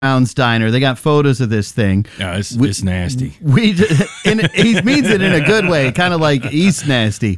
Brown's Diner. They got photos of this thing. No, it's nasty. He means it in a good way, kind of like East Nasty.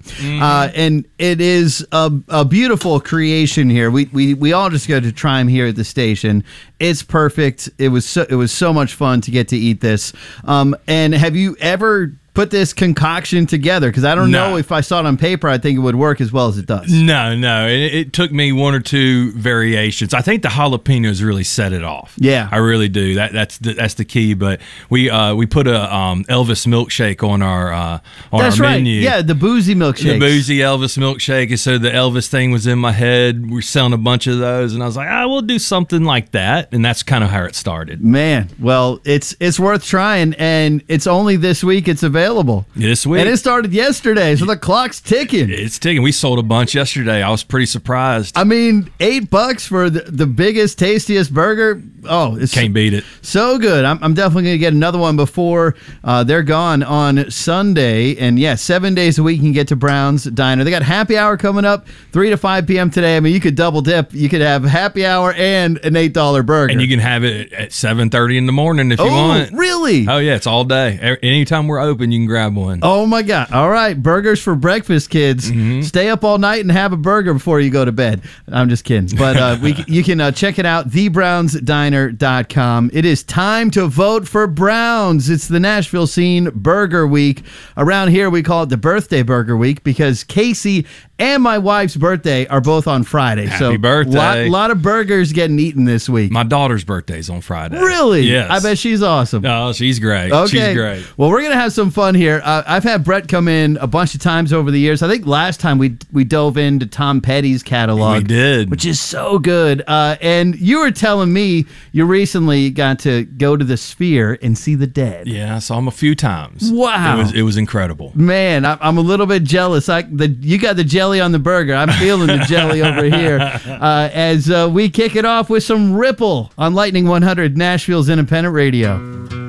And it is a beautiful creation here. We all just go to try them here at the station. It's perfect. It was so much fun to get to eat this. And have you ever put this concoction together? Because I don't know if I saw it on paper, I think it would work as well as it does. No. It took me one or two variations. I think the jalapenos really set it off. Yeah, I really do. That's the key. But we put a Elvis milkshake on our That's our right. menu. Yeah, the boozy milkshake. The boozy Elvis milkshake. And so the Elvis thing was in my head. We're selling a bunch of those, and I was like, we'll do something like that. And that's kind of how it started. Man, well, it's worth trying, and it's only this week it's available. This week. And it started yesterday, so the clock's ticking. It's ticking. We sold a bunch yesterday. I was pretty surprised. I mean, $8 for the biggest, tastiest burger. Oh, it's can't beat it. So good. I'm definitely going to get another one before they're gone on Sunday. And yeah, 7 days a week you can get to Brown's Diner. They got happy hour coming up 3 to 5 p.m. today. I mean, you could double dip. You could have happy hour and an $8 burger. And you can have it at 7:30 in the morning if you want. Really? Oh, yeah. It's all day. Anytime we're open, you can grab one. Oh, my God. All right. Burgers for breakfast, kids. Stay up all night and have a burger before you go to bed. I'm just kidding. But you can check it out, thebrownsdiner.com. It is time to vote for Browns. It's the Nashville Scene Burger Week. Around here, we call it the Birthday Burger Week because Casey and my wife's birthday are both on Friday. Happy birthday. A lot of burgers getting eaten this week. My daughter's birthday's on Friday. Really? Yes. I bet she's awesome. Oh, she's great. Okay. She's great. Well, we're going to have some fun here. I've had Brett come in a bunch of times over the years. I think last time we dove into Tom Petty's catalog. We did. Which is so good. And you were telling me you recently got to go to the Sphere and see the Dead. Yeah, I saw him a few times. Wow. It was incredible. Man, I'm a little bit jealous. You got the jelly on the burger. I'm feeling the jelly over here. As we kick it off with some Ripple on Lightning 100, Nashville's independent radio.